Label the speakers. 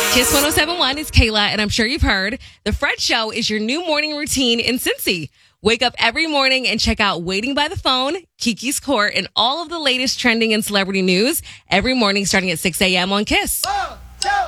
Speaker 1: Kiss 1071 is Kayla, and I'm sure you've heard the Fred Show is your new morning routine in Cincy. Wake up every morning and check out Waiting by the Phone, Kiki's Court, and all of the latest trending and celebrity news every morning starting at 6 a.m. on Kiss.
Speaker 2: 1, 2,